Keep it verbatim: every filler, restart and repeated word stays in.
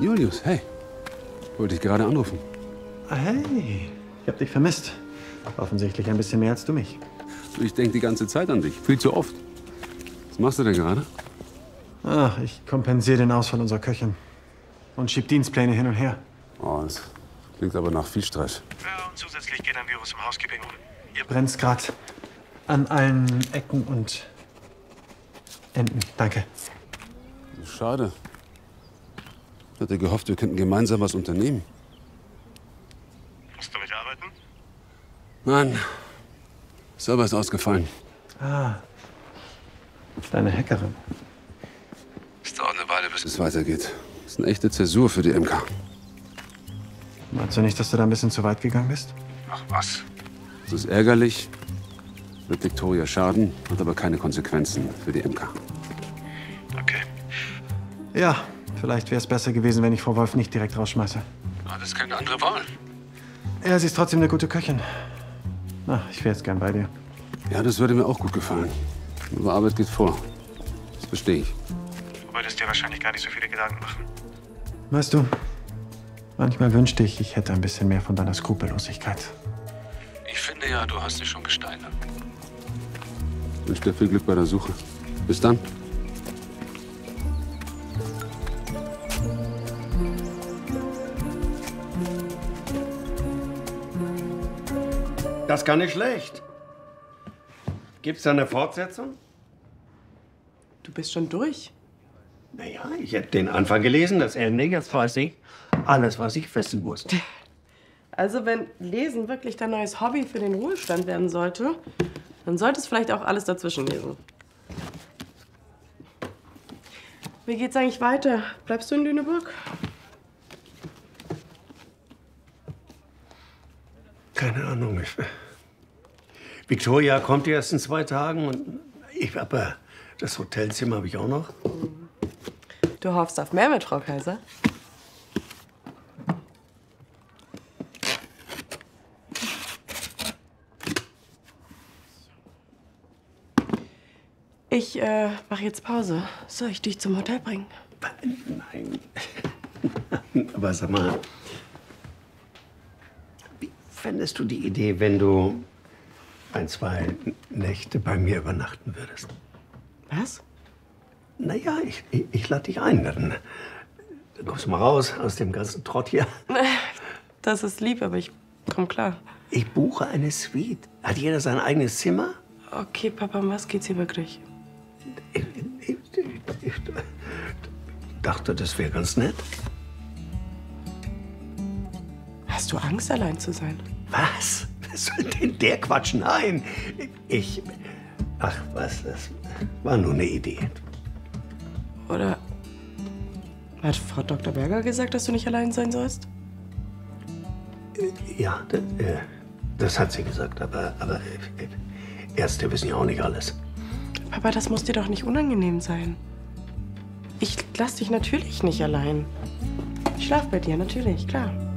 Julius, hey. Wollte ich gerade anrufen. Hey, ich hab dich vermisst. Offensichtlich ein bisschen mehr als du mich. Ich denke die ganze Zeit an dich. Viel zu oft. Was machst du denn gerade? Ach, ich kompensiere den Ausfall unserer Köchin. Und schieb Dienstpläne hin und her. Oh, das klingt aber nach viel Stress. Ja, und zusätzlich geht ein Virus im Housekeeping um. Ihr brennt's grad an allen Ecken und Enden. Danke. Schade. Ich hatte gehofft, wir könnten gemeinsam was unternehmen. Musst du mitarbeiten? Nein. Server ist ausgefallen. Ah. Deine Hackerin. Es dauert eine Weile, bis es weitergeht. Das ist eine echte Zäsur für die M K. Meinst du nicht, dass du da ein bisschen zu weit gegangen bist? Ach was. Es ist ärgerlich, wird Victoria schaden, hat aber keine Konsequenzen für die M K. Okay. Ja, vielleicht wäre es besser gewesen, wenn ich Frau Wolf nicht direkt rausschmeiße. Ah, das ist keine andere Wahl. Ja, sie ist trotzdem eine gute Köchin. Na, ich wäre jetzt gern bei dir. Ja, das würde mir auch gut gefallen. Aber Arbeit geht vor. Das verstehe ich. Du wolltest dir wahrscheinlich gar nicht so viele Gedanken machen. Weißt du, manchmal wünschte ich, ich hätte ein bisschen mehr von deiner Skrupellosigkeit. Ich finde ja, du hast dich schon gesteigert. Ich wünsche dir viel Glück bei der Suche. Bis dann. Das kann nicht schlecht. Gibt's da eine Fortsetzung? Du bist schon durch. Naja, ich hätte den Anfang gelesen, das Ende. Jetzt weiß ich alles, was ich wissen musste. Also wenn Lesen wirklich dein neues Hobby für den Ruhestand werden sollte, dann solltest du vielleicht auch alles dazwischen lesen. Wie geht's eigentlich weiter? Bleibst du in Lüneburg? Keine Ahnung. Ich, Victoria kommt erst in zwei Tagen und ich, aber das Hotelzimmer habe ich auch noch. Du hoffst auf mehr mit Frau Kaiser? Ich äh, mache jetzt Pause. Soll ich dich zum Hotel bringen? Nein. Aber sag mal, wie fändest du die Idee, wenn du ein, zwei Nächte bei mir übernachten würdest? Was? Naja, ich, ich, ich lade dich ein. Dann, dann kommst du mal raus aus dem ganzen Trott hier. Das ist lieb, aber ich komm klar. Ich buche eine Suite. Hat jeder sein eigenes Zimmer? Okay, Papa, um was geht's hier wirklich? Ich, ich, ich, ich dachte, das wäre ganz nett. Hast du Angst, allein zu sein? Was? Was soll denn der Quatsch? Nein. Ich. Ach, was, das war nur eine Idee. Oder hat Frau Doktor Berger gesagt, dass du nicht allein sein sollst? Ja, das, das hat sie gesagt, aber, aber Ärzte wissen ja auch nicht alles. Papa, das muss dir doch nicht unangenehm sein. Ich lass dich natürlich nicht allein. Ich schlaf bei dir, natürlich, klar.